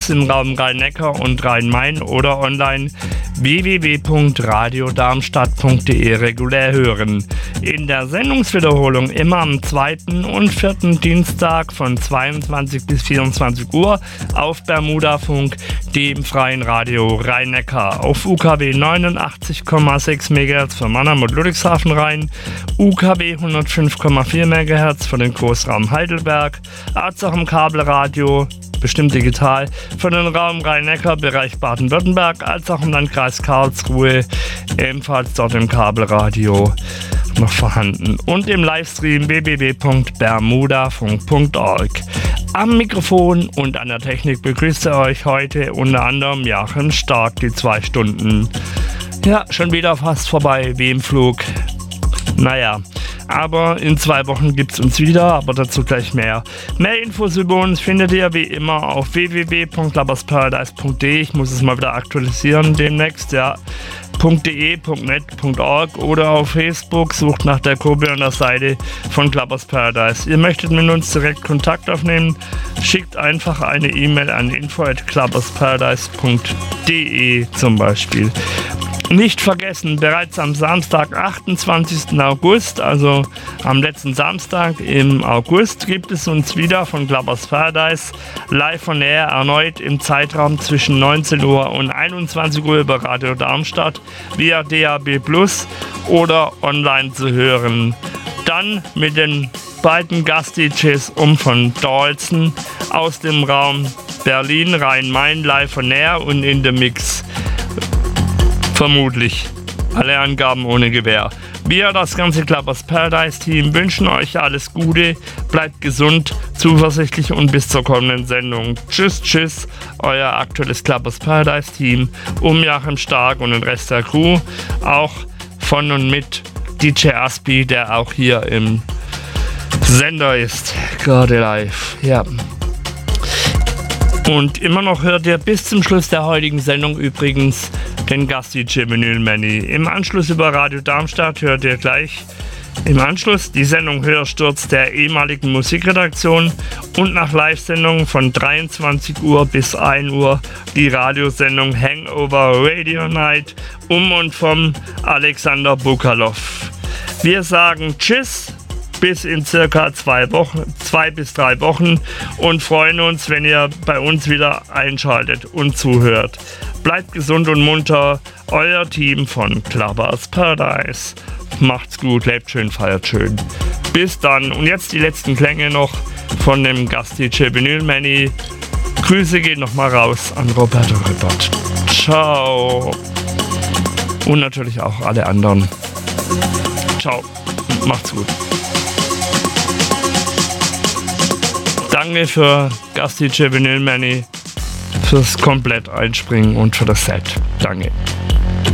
im Raum Rhein-Neckar und Rhein-Main oder online www.radiodarmstadt.de regulär hören. In der Sendungswiederholung immer am 2. und 4. Dienstag von 22 bis 24 Uhr auf Bermudafunk, dem freien Radio Rhein-Neckar, auf UKW 89,6 MHz für Mannheim und Ludwigshafen Rhein, UKW 105,4 MHz für den Großraum Heidelberg, als auch im Kabelradio, bestimmt digital, für den Raum Rhein-Neckar, Bereich Baden-Württemberg, als auch im Landkreis Karlsruhe, ebenfalls dort im Kabelradio noch vorhanden. Und im Livestream www.bermudafunk.org. Am Mikrofon und an der Technik begrüßt euch heute unter anderem Joachim Stark, die 2 Stunden. Ja, schon wieder fast vorbei, wie im Flug. Naja, aber in 2 Wochen gibt's uns wieder, aber dazu gleich mehr. Mehr Infos über uns findet ihr wie immer auf www.clubbersparadise.de. Ich muss es mal wieder aktualisieren demnächst, ja. .de, .net, .org oder auf Facebook, sucht nach der Gruppe und der Seite von Clubbers Paradise. Ihr möchtet mit uns direkt Kontakt aufnehmen, schickt einfach eine E-Mail an info@clubbersparadise.de zum Beispiel. Nicht vergessen, bereits am Samstag, 28. August, also am letzten Samstag im August, gibt es uns wieder von Clubbers Paradise live on air erneut im Zeitraum zwischen 19 Uhr und 21 Uhr über Radio Darmstadt via DAB+ oder online zu hören. Dann mit den beiden Gast-DJs von Dalton aus dem Raum Berlin, Rhein-Main live on air und in the Mix. Vermutlich. Alle Angaben ohne Gewähr. Wir, das ganze Clubbers Paradise Team, wünschen euch alles Gute, bleibt gesund, zuversichtlich und bis zur kommenden Sendung. Tschüss, tschüss, euer aktuelles Clubbers Paradise Team um Joachim Stark und den Rest der Crew. Auch von und mit DJ Aspi, der auch hier im Sender ist, gerade live. Ja. Und immer noch hört ihr bis zum Schluss der heutigen Sendung übrigens den Gast-DJ Vinyl Manny. Im Anschluss über Radio Darmstadt hört ihr gleich im Anschluss die Sendung Hörsturz der ehemaligen Musikredaktion und nach Live-Sendungen von 23 Uhr bis 1 Uhr die Radiosendung Hangover Radio Night und vom Alexander Bukalov. Wir sagen Tschüss. Bis in circa 2 bis 3 Wochen und freuen uns, wenn ihr bei uns wieder einschaltet und zuhört. Bleibt gesund und munter, euer Team von Clubbers Paradise. Macht's gut, lebt schön, feiert schön. Bis dann und jetzt die letzten Klänge noch von dem Gast-DJ Vinyl Manny. Grüße gehen nochmal raus an Roberto Rippert. Ciao. Und natürlich auch alle anderen. Ciao. Macht's gut. Danke für Gast-DJ Vinyl Manny fürs komplett Einspringen und für das Set. Danke.